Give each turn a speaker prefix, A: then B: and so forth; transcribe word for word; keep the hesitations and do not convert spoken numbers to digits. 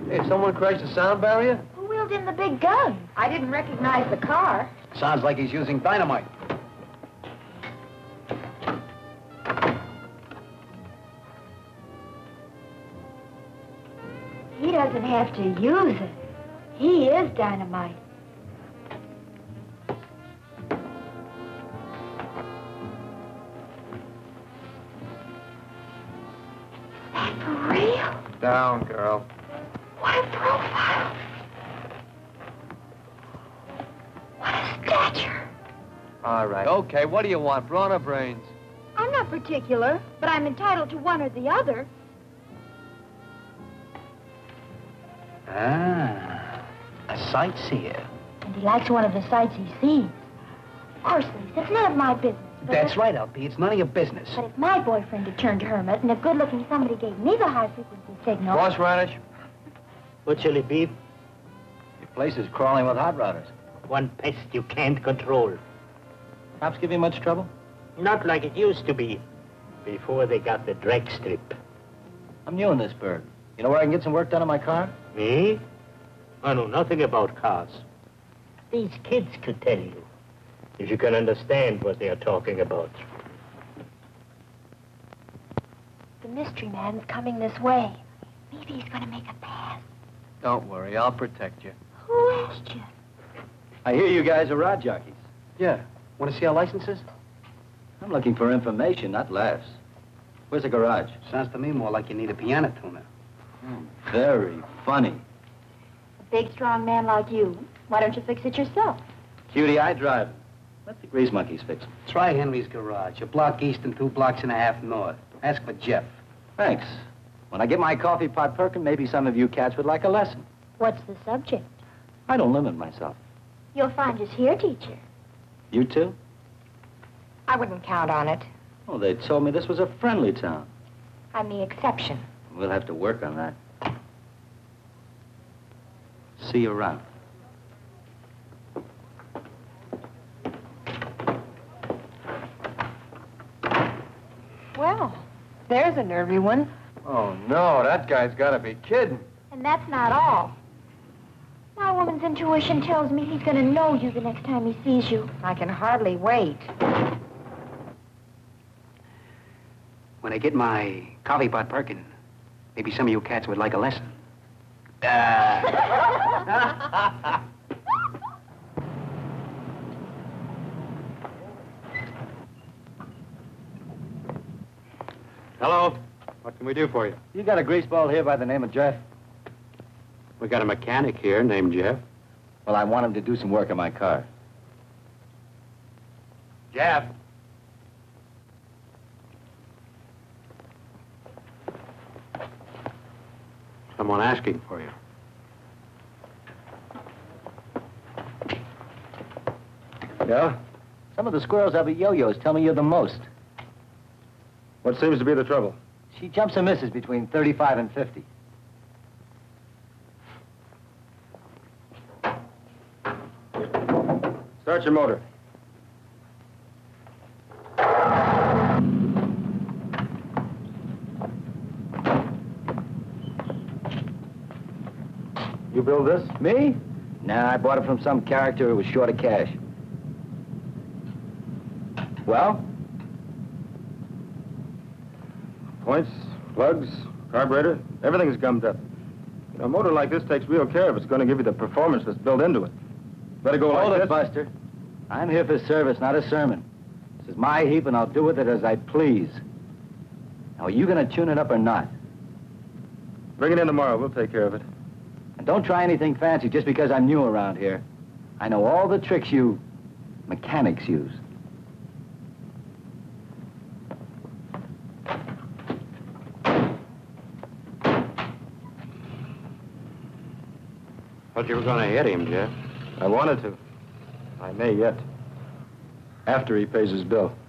A: Hey, someone crashed the sound barrier?
B: Who wheeled in the big gun? I didn't recognize the car.
C: Sounds like he's using dynamite.
B: He doesn't have to use it. He is dynamite. That for real?
A: Down, girl.
B: What a profile. What a stature.
A: All right. Okay, what do you want, brawn or brains?
B: I'm not particular, but I'm entitled to one or the other.
C: Ah, a sightseer.
B: And he likes one of the sights he sees. Of course, Lisa, it's none of my business. but
C: That's
B: if-
C: right, L P. It's none of your business.
B: But if my boyfriend had turned hermit and a good-looking somebody gave me the high-frequency signal...
A: Boss Radish?
D: What shall it be?
C: Your place is crawling with hot rodders.
D: One pest you can't control.
C: Cops give you much trouble?
D: Not like it used to be, before they got the drag strip.
C: I'm new in this burg. You know where I can get some work done on my car?
D: Me? I know nothing about cars. These kids could tell you, if you can understand what they are talking about.
B: The mystery man's coming this way. Maybe he's going to make a pass.
A: Don't worry, I'll protect you.
B: Who asked you?
C: I hear you guys are rod jockeys.
A: Yeah. Want to see our licenses?
C: I'm looking for information, not laughs. Where's the garage?
E: Sounds to me more like you need a piano tuner.
C: Hmm, very funny.
B: A big, strong man like you. Why don't you fix it yourself?
C: Cutie, I drive. Let the grease monkeys fix it.
E: Try Henry's garage, a block east and two blocks and a half north. Ask for Jeff.
C: Thanks. When I get my coffee pot perking, maybe some of you cats would like a lesson.
B: What's the subject?
C: I don't limit myself.
B: You'll find us here, teacher.
C: You too?
B: I wouldn't count on it.
C: Oh, they told me this was a friendly town.
B: I'm the exception.
C: We'll have to work on that. See you around.
B: Well, there's a nervy one.
A: Oh, no, that guy's got to be kidding.
B: And that's not all. My woman's intuition tells me he's going to know you the next time he sees you. I can hardly wait.
E: When I get my coffee pot perking, maybe some of you cats would like a lesson. Ah.
A: Hello. What can we do for you?
C: You got a greaseball here by the name of Jeff?
E: We got a mechanic here named Jeff.
C: Well, I want him to do some work on my car.
E: Jeff. Someone asking for you.
C: Yeah? Some of the squirrels have yo-yos tell me you're the most.
A: What seems to be the trouble?
C: She jumps and misses between thirty-five and fifty.
A: Start your motor. You build this?
C: Me? Nah, I bought it from some character who was short of cash. Well?
A: Points, plugs, carburetor, everything's gummed up. You know, a motor like this takes real care if it's going to give you the performance that's built into it. Better go
C: Hold
A: like
C: it,
A: this.
C: Buster. I'm here for service, not a sermon. This is my heap, and I'll do with it as I please. Now, are you going to tune it up or not?
A: Bring it in tomorrow. We'll take care of it.
C: And don't try anything fancy just because I'm new around here. I know all the tricks you mechanics use.
E: Thought you were going to hit him, Jeff.
A: I wanted to. I may yet. After he pays his bill.